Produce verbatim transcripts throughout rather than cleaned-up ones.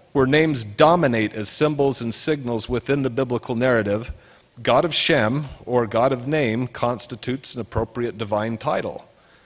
where names dominate as symbols and signals within the biblical narrative, God of Shem, or God of Name, constitutes an appropriate divine title.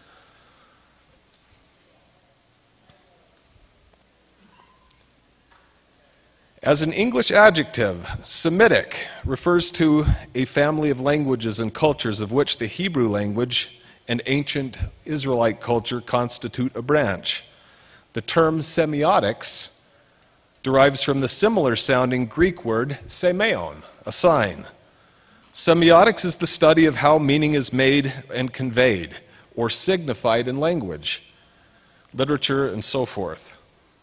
As an English adjective, Semitic refers to a family of languages and cultures of which the Hebrew language and ancient Israelite culture constitute a branch. The term semiotics derives from the similar sounding Greek word semeion, a sign. Semiotics is the study of how meaning is made and conveyed, or signified in language, literature, and so forth.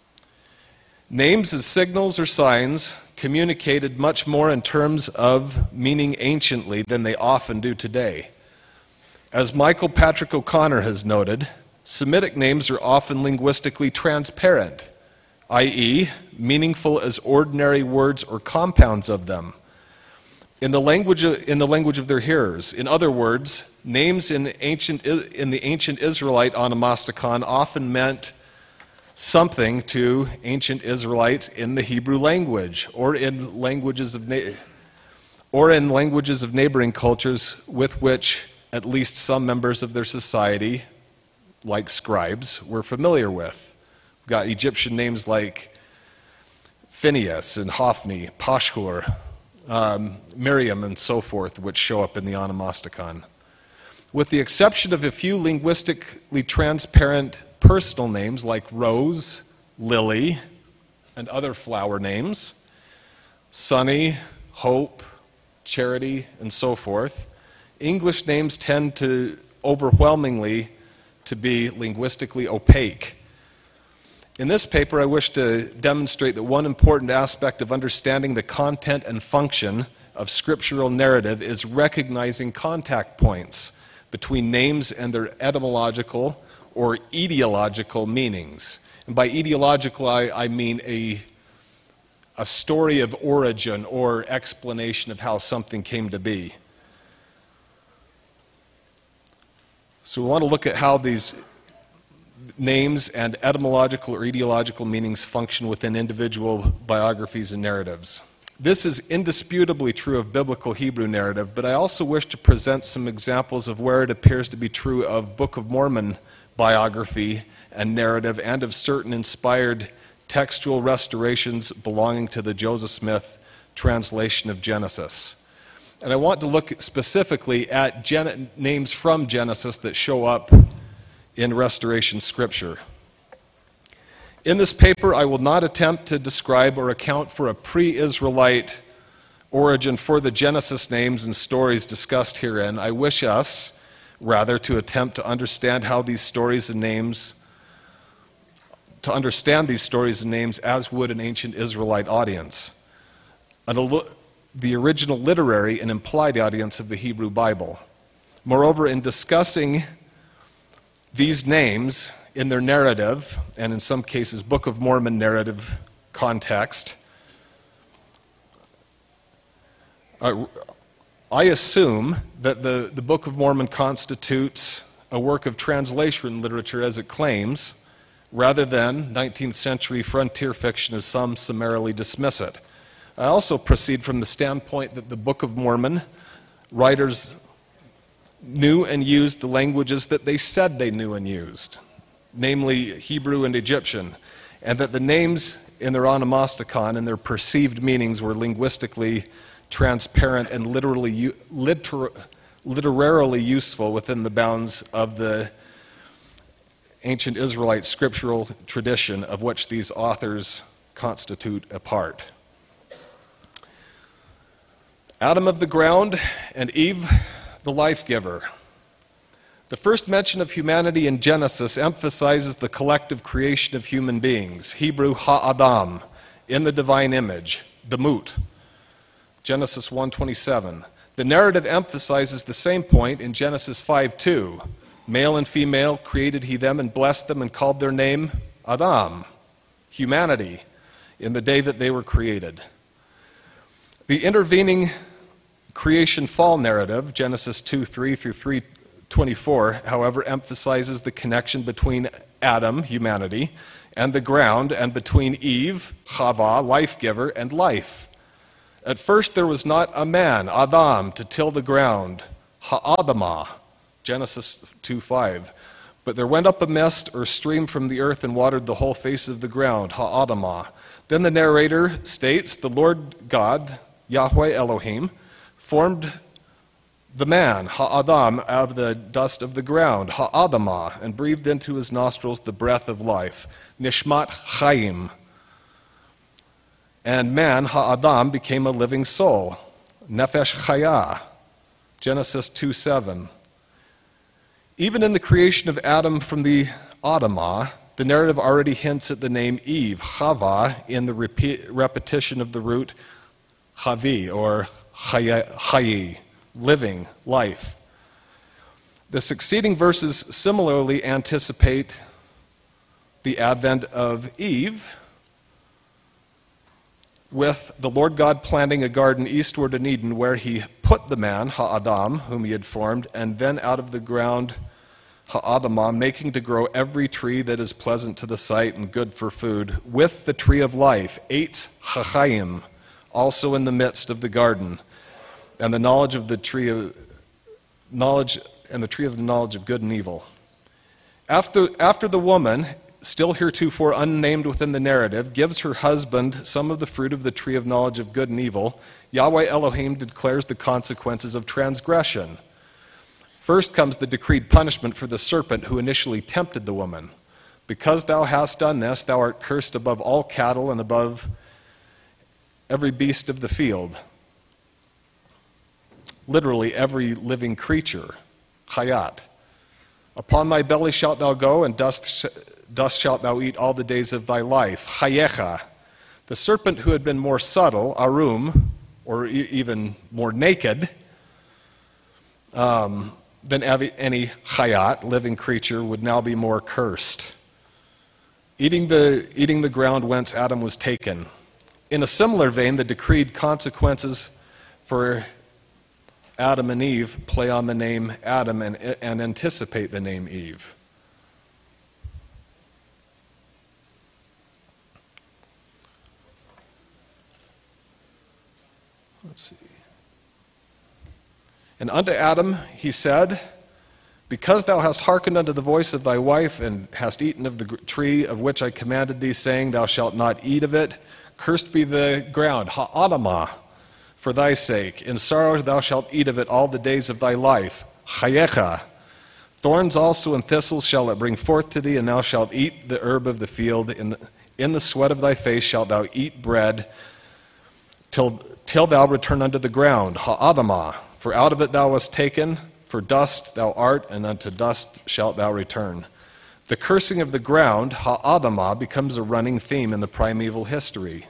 Names as signals or signs communicated much more in terms of meaning anciently than they often do today. As Michael Patrick O'Connor has noted, Semitic names are often linguistically transparent, that is, meaningful as ordinary words or compounds of them, in the language of, in the language of their hearers. In other words, names in ancient in the ancient Israelite onomasticon often meant something to ancient Israelites in the Hebrew language, or in languages of na- or in languages of neighboring cultures with which at least some members of their society, like scribes, were familiar with. We've got Egyptian names like Phineas and Hophni, Pashhur, um, Miriam, and so forth, which show up in the onomasticon. With the exception of a few linguistically transparent personal names like Rose, Lily, and other flower names, Sunny, Hope, Charity, and so forth, English names tend to overwhelmingly to be linguistically opaque. In this paper, I wish to demonstrate that one important aspect of understanding the content and function of scriptural narrative is recognizing contact points between names and their etymological or etiological meanings. And by etiological, I, I mean a, a story of origin or explanation of how something came to be. So we want to look at how these names and etymological or etiological meanings function within individual biographies and narratives. This is indisputably true of biblical Hebrew narrative, but I also wish to present some examples of where it appears to be true of Book of Mormon biography and narrative, and of certain inspired textual restorations belonging to the Joseph Smith translation of Genesis. And I want to look specifically at gen- names from Genesis that show up in restoration scripture. In this paper, I will not attempt to describe or account for a pre-Israelite origin for the Genesis names and stories discussed herein. I wish us, rather, to attempt to understand how these stories and names, to understand these stories and names as would an ancient Israelite audience, an, the original literary and implied audience of the Hebrew Bible. Moreover, in discussing these names in their narrative, and in some cases Book of Mormon narrative context, uh, I assume that the, the Book of Mormon constitutes a work of translation literature as it claims, rather than nineteenth century frontier fiction as some summarily dismiss it. I also proceed from the standpoint that the Book of Mormon writers knew and used the languages that they said they knew and used, namely Hebrew and Egyptian, and that the names in their onomasticon and their perceived meanings were linguistically transparent and literally liter, literarily useful within the bounds of the ancient Israelite scriptural tradition of which these authors constitute a part. Adam of the ground and Eve the life-giver. The first mention of humanity in Genesis emphasizes the collective creation of human beings, Hebrew ha-adam, in the divine image, demut, Genesis one twenty-seven. The narrative emphasizes the same point in Genesis five two. Male and female created he them and blessed them and called their name Adam, humanity, in the day that they were created. The intervening creation fall narrative, Genesis two three through three twenty-four, however, emphasizes the connection between Adam, humanity, and the ground, and between Eve, Chava, life-giver, and life. At first there was not a man, Adam, to till the ground, Ha'adamah, Genesis two five. But there went up a mist or stream from the earth and watered the whole face of the ground, Ha'adamah. Then the narrator states, the Lord God, Yahweh Elohim, formed the man, Ha'adam, out of the dust of the ground, Ha'adamah, and breathed into his nostrils the breath of life, Nishmat Chaim. And man, Ha'adam, became a living soul, Nefesh Chaya, Genesis two seven. Even in the creation of Adam from the Adamah, the narrative already hints at the name Eve, Chava, in the repeat, repetition of the root Chavi, or Chayi, living, life. The succeeding verses similarly anticipate the advent of Eve, with the Lord God planting a garden eastward in Eden where he put the man, Ha'adam, whom he had formed, and then out of the ground, Ha'adamah, making to grow every tree that is pleasant to the sight and good for food, with the tree of life, Eitz Chachayim, also in the midst of the garden, and the knowledge of the tree of knowledge and the tree of the knowledge of good and evil. After, after the woman, still heretofore unnamed within the narrative, gives her husband some of the fruit of the tree of knowledge of good and evil, Yahweh Elohim declares the consequences of transgression. First comes the decreed punishment for the serpent who initially tempted the woman. Because thou hast done this, thou art cursed above all cattle and above every beast of the field. Literally every living creature, Chayat. Upon thy belly shalt thou go, and dust, dust shalt thou eat all the days of thy life. Chayecha. The serpent who had been more subtle, Arum, or e- even more naked, um, than any Chayat, living creature, would now be more cursed, eating the, eating the ground whence Adam was taken. In a similar vein, the decreed consequences for Adam and Eve play on the name Adam and, and anticipate the name Eve. Let's see. And unto Adam he said, because thou hast hearkened unto the voice of thy wife, and hast eaten of the tree of which I commanded thee, saying, thou shalt not eat of it, cursed be the ground, Ha'adamah, for thy sake. In sorrow thou shalt eat of it all the days of thy life, Chayecha. Thorns also and thistles shall it bring forth to thee, and thou shalt eat the herb of the field. In the, in the sweat of thy face shalt thou eat bread, till, till thou return unto the ground, Ha'adamah. For out of it thou wast taken, for dust thou art, and unto dust shalt thou return. The cursing of the ground, Ha'adamah, becomes a running theme in the primeval history.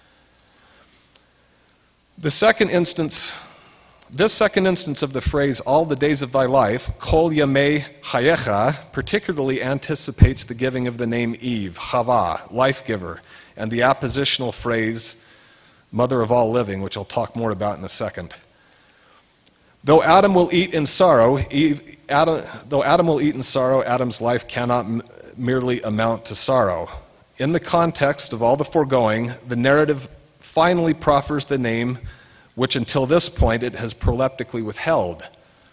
The second instance, this second instance of the phrase, all the days of thy life, Kol Yamei Chayecha, particularly anticipates the giving of the name Eve, Chava, life-giver, and the appositional phrase, mother of all living, which I'll talk more about in a second. Though Adam will eat in sorrow, Eve, Adam, though Adam will eat in sorrow, Adam's life cannot m- merely amount to sorrow. In the context of all the foregoing, the narrative finally proffers the name which until this point it has proleptically withheld.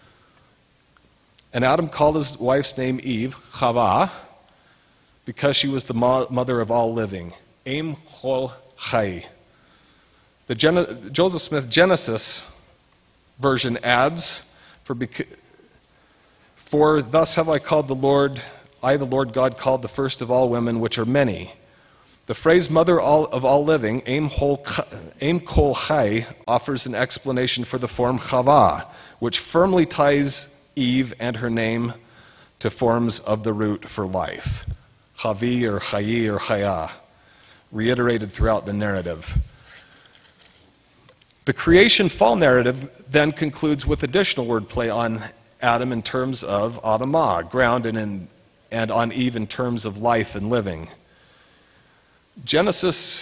And Adam called his wife's name Eve, Chava, because she was the mo- mother of all living. Em Chol Chai. The Gen- Joseph Smith Genesis version adds, for, bec- for thus have I called the Lord, I the Lord God called the first of all women, which are many. The phrase mother of all living, Em Kol Chai, offers an explanation for the form Chava, which firmly ties Eve and her name to forms of the root for life. Chavi or Chayi or Chaya, reiterated throughout the narrative. The creation fall narrative then concludes with additional wordplay on Adam in terms of Adamah, ground, and, in, and on Eve in terms of life and living. Genesis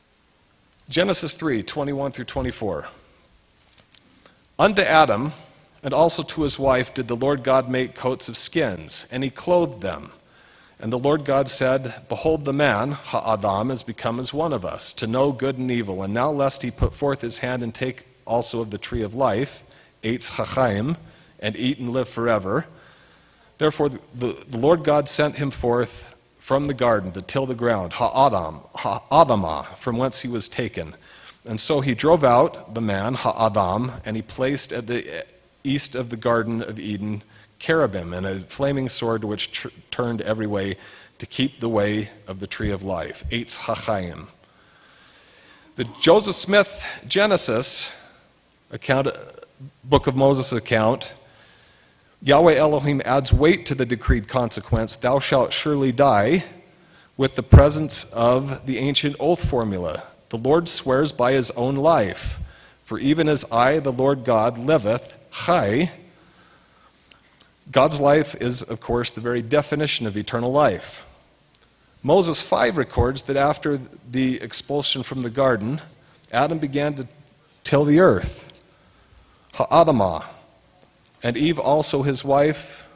Genesis three, twenty-one through twenty-four. Unto Adam And also to his wife did the Lord God make coats of skins, and he clothed them. And the Lord God said, Behold, the man, Ha'adam, has become as one of us, to know good and evil. And now lest he put forth his hand and take also of the tree of life, Eitz Chachaim, and eat and live forever. Therefore the, the, the Lord God sent him forth from the garden to till the ground, Ha'adam, Ha'adamah, from whence he was taken. And so he drove out the man, Ha'adam, and he placed at the east of the Garden of Eden cherubim and a flaming sword which tr- turned every way to keep the way of the tree of life, Eitz Chachaim. The Joseph Smith Genesis account, Book of Moses account, Yahweh Elohim adds weight to the decreed consequence, thou shalt surely die, with the presence of the ancient oath formula. The Lord swears by his own life, for even as I, the Lord God, liveth, Chai, God's life is, of course, the very definition of eternal life. Moses five records that after the expulsion from the garden, Adam began to till the earth, Ha'adamah, and Eve also his wife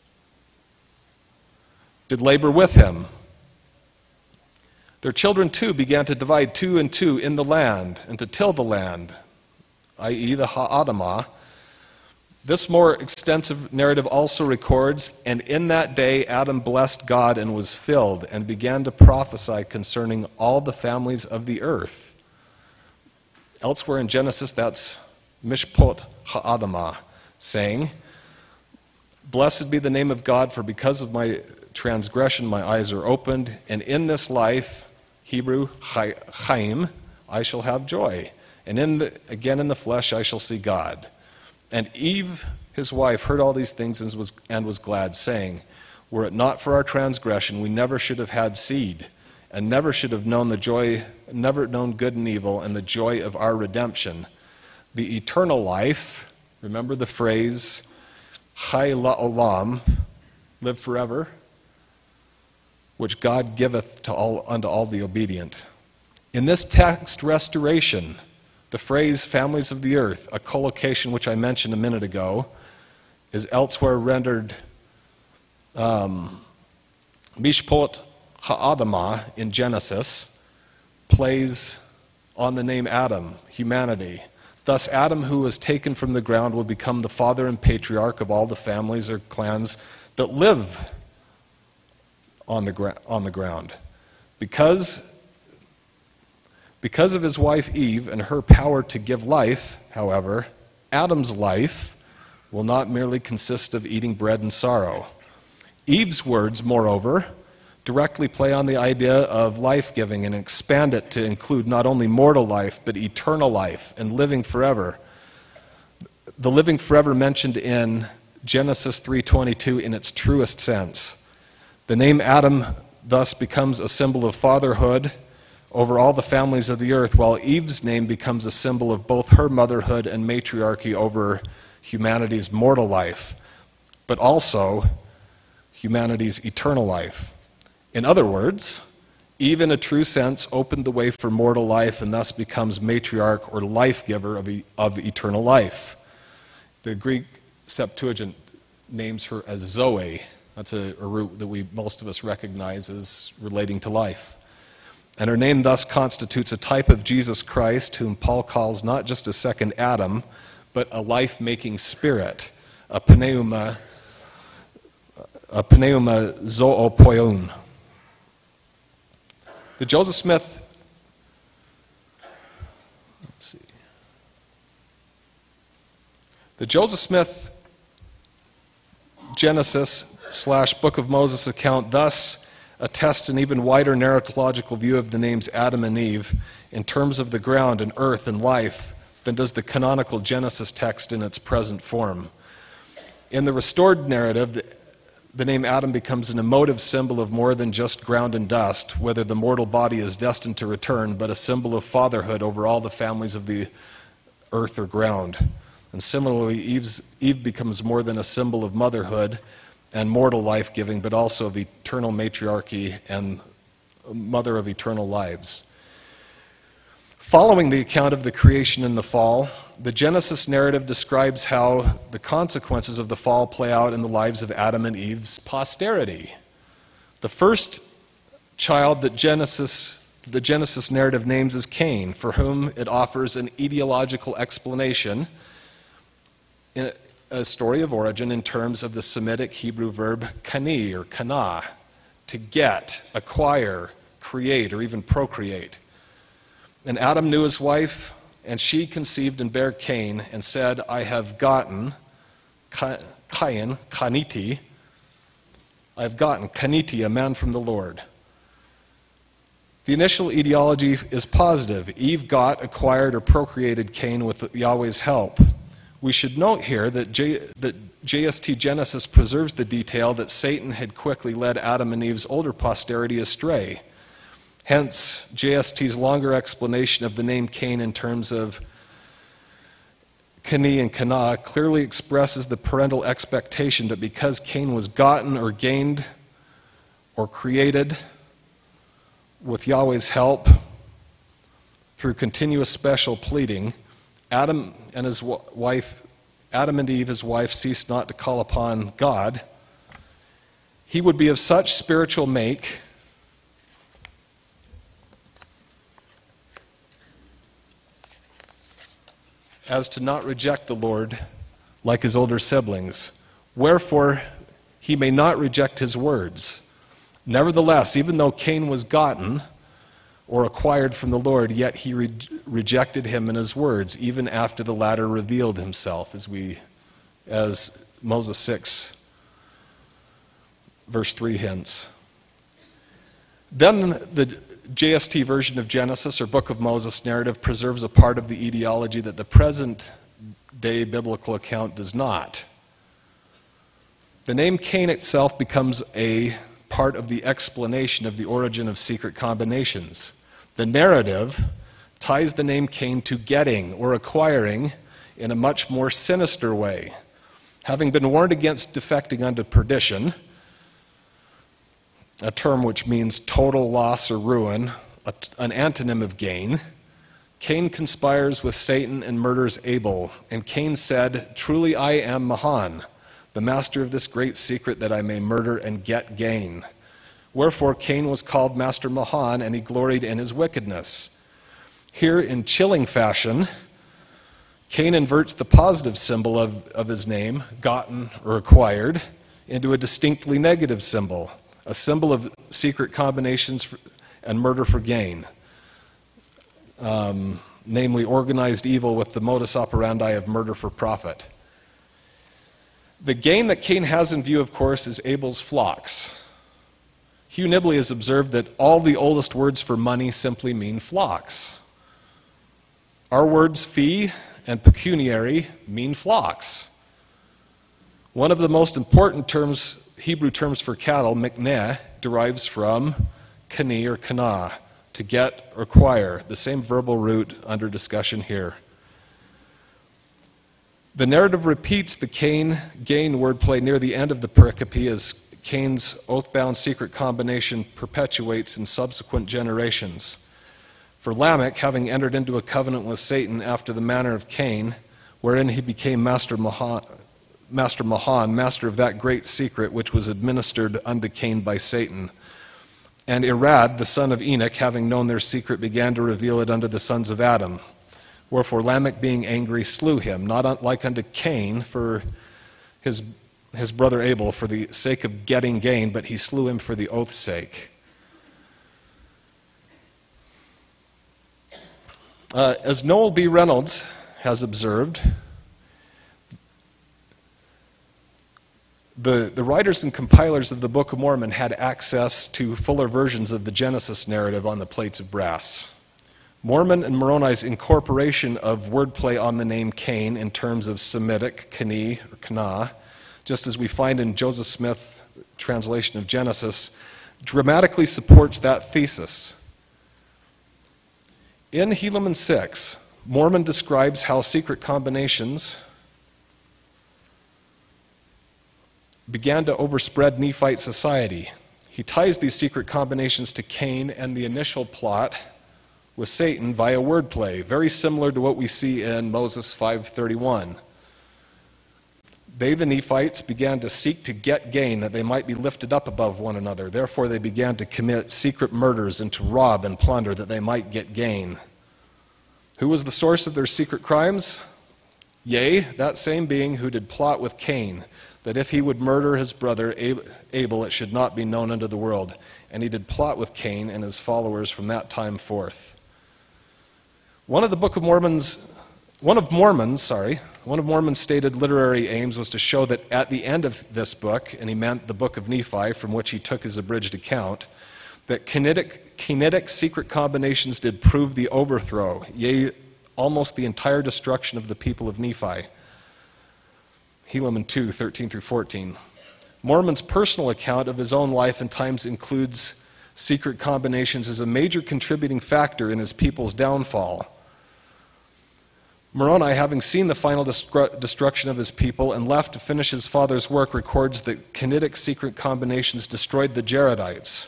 did labor with him. Their children too began to divide two and two in the land and to till the land, that is the Ha'adamah. This more extensive narrative also records, and in that day Adam blessed God and was filled and began to prophesy concerning all the families of the earth. Elsewhere in Genesis, that's Mishpot Ha'adamah, saying, Blessed be the name of God, for because of my transgression my eyes are opened, and in this life, Hebrew, Chaim, I shall have joy. And in the, again in the flesh I shall see God. And Eve, his wife, heard all these things and was, and was glad, saying, Were it not for our transgression, we never should have had seed, and never should have known the joy, never known good and evil, and the joy of our redemption. The eternal life, remember the phrase, Chai la'olam, live forever, which God giveth to all, unto all the obedient. In this text restoration, the phrase families of the earth, a collocation which I mentioned a minute ago, is elsewhere rendered um, Mishpot Ha'adamah in Genesis, plays on the name Adam, humanity. Thus Adam, who was taken from the ground, will become the father and patriarch of all the families or clans that live on the, gra- on the ground. Because Because of his wife Eve and her power to give life, however, Adam's life will not merely consist of eating bread and sorrow. Eve's words, moreover, directly play on the idea of life-giving and expand it to include not only mortal life, but eternal life and living forever. The living forever mentioned in Genesis three twenty-two in its truest sense. The name Adam thus becomes a symbol of fatherhood over all the families of the earth, while Eve's name becomes a symbol of both her motherhood and matriarchy over humanity's mortal life, but also humanity's eternal life. In other words, Eve in a true sense opened the way for mortal life and thus becomes matriarch or life-giver of, e- of eternal life. The Greek Septuagint names her as Zoe. That's a, a root that we most of us recognize as relating to life. And her name thus constitutes a type of Jesus Christ, whom Paul calls not just a second Adam, but a life-making spirit, a pneuma, a pneuma zoopoion. The Joseph Smith, let's see, the Joseph Smith Genesis slash Book of Moses account thus attests an even wider narratological view of the names Adam and Eve in terms of the ground and earth and life than does the canonical Genesis text in its present form. In the restored narrative, the, the name Adam becomes an emotive symbol of more than just ground and dust, whether the mortal body is destined to return, but a symbol of fatherhood over all the families of the earth or ground. And similarly, Eve's, Eve becomes more than a symbol of motherhood and mortal life-giving, but also of eternal matriarchy and mother of eternal lives. Following the account of the creation and the fall, the Genesis narrative describes how the consequences of the fall play out in the lives of Adam and Eve's posterity. The first child that Genesis, the Genesis narrative names is Cain, for whom it offers an etiological explanation, in a story of origin in terms of the Semitic Hebrew verb kani or kana, to get, acquire, create, or even procreate. And Adam knew his wife, and she conceived and bare Cain, and said, I have gotten, Cain, kaniti, I have gotten, kaniti, a man from the Lord. The initial etiology is positive. Eve got, acquired, or procreated Cain with Yahweh's help. We should note here that, J, that J S T Genesis preserves the detail that Satan had quickly led Adam and Eve's older posterity astray. Hence, J S T's longer explanation of the name Cain in terms of Kani and Kana clearly expresses the parental expectation that because Cain was gotten or gained or created with Yahweh's help through continuous special pleading, Adam and his wife, Adam and Eve, his wife, ceased not to call upon God. He would be of such spiritual make as to not reject the Lord like his older siblings. Wherefore, he may not reject his words. Nevertheless, even though Cain was gotten or acquired from the Lord, yet he re- rejected him and his words, even after the latter revealed himself, as we, as Moses six, verse three hints. Then the J S T version of Genesis, or Book of Moses narrative, preserves a part of the etiology that the present day biblical account does not. The name Cain itself becomes a part of the explanation of the origin of secret combinations. The narrative ties the name Cain to getting or acquiring in a much more sinister way. Having been warned against defecting unto perdition, a term which means total loss or ruin, an antonym of gain, Cain conspires with Satan and murders Abel. And Cain said, Truly I am Mahan, the master of this great secret, that I may murder and get gain. Wherefore Cain was called Master Mahan, and he gloried in his wickedness. Here, in chilling fashion, Cain inverts the positive symbol of, of his name, gotten or acquired, into a distinctly negative symbol, a symbol of secret combinations for, and murder for gain, um, namely organized evil with the modus operandi of murder for profit. The gain that Cain has in view, of course, is Abel's flocks. Hugh Nibley has observed that all the oldest words for money simply mean flocks. Our words fee and pecuniary mean flocks. One of the most important terms, Hebrew terms for cattle, mikneh, derives from kani or kana, to get or acquire, the same verbal root under discussion here. The narrative repeats the Cain-gain wordplay near the end of the pericope as Cain's oath-bound secret combination perpetuates in subsequent generations. For Lamech, having entered into a covenant with Satan after the manner of Cain, wherein he became Master Mahan, Master Mahan, master of that great secret which was administered unto Cain by Satan. And Irad, the son of Enoch, having known their secret, began to reveal it unto the sons of Adam. Wherefore Lamech, being angry, slew him, not like unto Cain for his, his brother Abel, for the sake of getting gain, but he slew him for the oath's sake. Uh, as Noel B. Reynolds has observed, the, the writers and compilers of the Book of Mormon had access to fuller versions of the Genesis narrative on the plates of brass. Mormon and Moroni's incorporation of wordplay on the name Cain in terms of Semitic, Kani, or Kana, just as we find in Joseph Smith's translation of Genesis, dramatically supports that thesis. In Helaman six, Mormon describes how secret combinations began to overspread Nephite society. He ties these secret combinations to Cain and the initial plot with Satan via wordplay, very similar to what we see in Moses five thirty-one. They, the Nephites, began to seek to get gain, that they might be lifted up above one another. Therefore they began to commit secret murders and to rob and plunder, that they might get gain. Who was the source of their secret crimes? Yea, that same being who did plot with Cain, that if he would murder his brother Abel, it should not be known unto the world. And he did plot with Cain and his followers from that time forth. One of the Book of Mormon's, one of Mormon's, sorry, one of Mormon's stated literary aims was to show that at the end of this book, and he meant the Book of Nephi, from which he took his abridged account, that kinetic, kinetic secret combinations did prove the overthrow, yea, almost the entire destruction of the people of Nephi. Helaman two, thirteen through fourteen. Mormon's personal account of his own life and times includes secret combinations as a major contributing factor in his people's downfall. Moroni, having seen the final destru- destruction of his people and left to finish his father's work, records that kinetic secret combinations destroyed the Jaredites.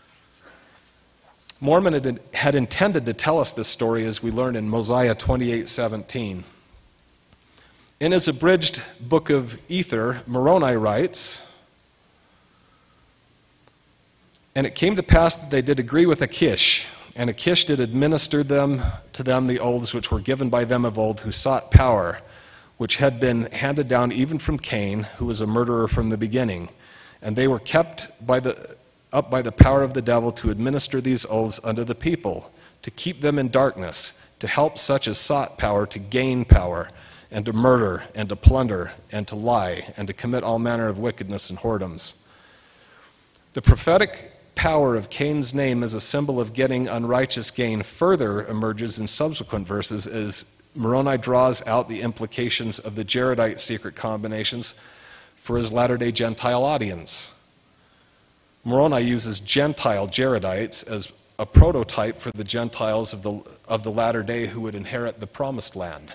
Mormon had, had intended to tell us this story, as we learn in Mosiah twenty-eight seventeen. In his abridged Book of Ether, Moroni writes, "And it came to pass that they did agree with Achish, and Achish did administer them to them the oaths which were given by them of old, who sought power, which had been handed down even from Cain, who was a murderer from the beginning. And they were kept by the, up by the power of the devil to administer these oaths unto the people, to keep them in darkness, to help such as sought power to gain power, and to murder, and to plunder, and to lie, and to commit all manner of wickedness and whoredoms." The prophetic power of Cain's name as a symbol of getting unrighteous gain further emerges in subsequent verses as Moroni draws out the implications of the Jaredite secret combinations for his latter-day Gentile audience. Moroni uses Gentile Jaredites as a prototype for the Gentiles of the, of the latter day who would inherit the promised land.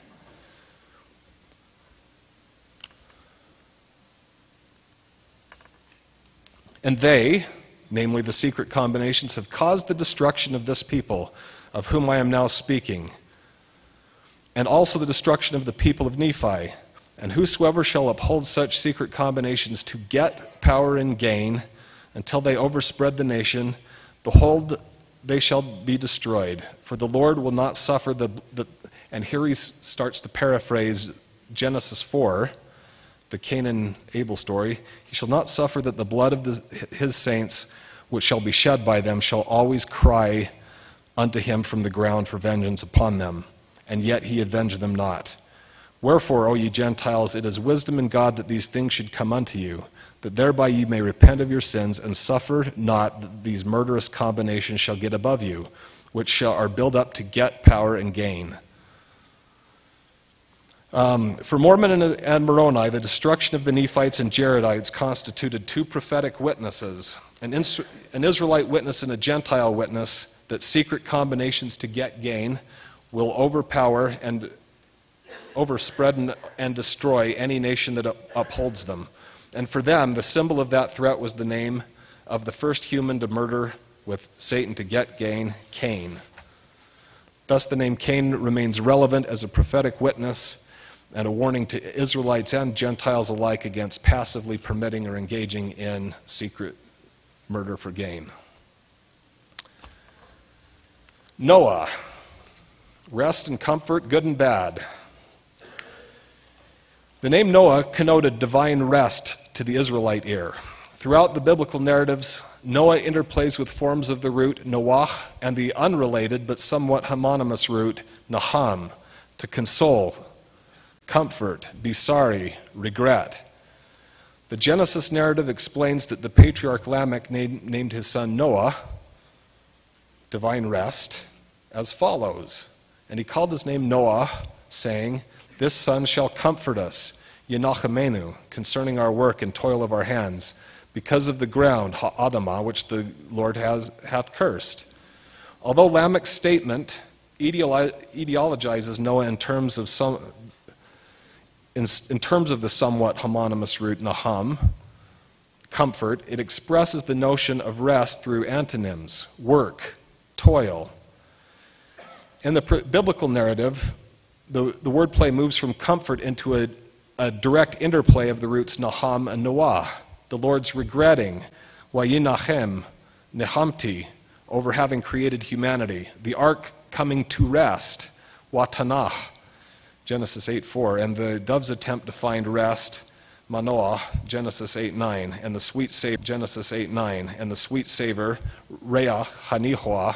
And they, namely the secret combinations, have caused the destruction of this people, of whom I am now speaking, and also the destruction of the people of Nephi. And whosoever shall uphold such secret combinations to get power and gain until they overspread the nation, behold, they shall be destroyed. For the Lord will not suffer the, the and here he starts to paraphrase Genesis four, the Cain and Abel story. He shall not suffer that the blood of the, his saints, which shall be shed by them, shall always cry unto him from the ground for vengeance upon them, and yet he avenged them not. Wherefore, O ye Gentiles, it is wisdom in God that these things should come unto you, that thereby ye may repent of your sins, and suffer not that these murderous combinations shall get above you, which shall are built up to get power and gain. Um, for Mormon and, and Moroni, the destruction of the Nephites and Jaredites constituted two prophetic witnesses, an, Is- an Israelite witness and a Gentile witness, that secret combinations to get gain will overpower and overspread and, and destroy any nation that upholds them. And for them, the symbol of that threat was the name of the first human to murder with Satan to get gain, Cain. Thus the name Cain remains relevant as a prophetic witness and a warning to Israelites and Gentiles alike against passively permitting or engaging in secret murder for gain. Noah, rest and comfort, good and bad. The name Noah connoted divine rest to the Israelite ear. Throughout the biblical narratives, Noah interplays with forms of the root Noach and the unrelated but somewhat homonymous root Naham, to console, comfort, be sorry, regret. The Genesis narrative explains that the patriarch Lamech named, named his son Noah, divine rest, as follows. And he called his name Noah, saying, "This son shall comfort us, Yenachemenu, concerning our work and toil of our hands, because of the ground, ha'adamah, which the Lord has hath cursed." Although Lamech's statement ideologizes Noah in terms of some In, in terms of the somewhat homonymous root Naham, comfort, it expresses the notion of rest through antonyms, work, toil. in the pr- biblical narrative, the, the wordplay moves from comfort into a, a direct interplay of the roots naham and noah. The Lord's regretting, wayinachem, nehamti, over having created humanity. The ark coming to rest, watanah, Genesis eight four, and the dove's attempt to find rest, manoah, Genesis eight nine, and the sweet savor, Genesis eight nine, and the sweet savor, reah, hanihoah,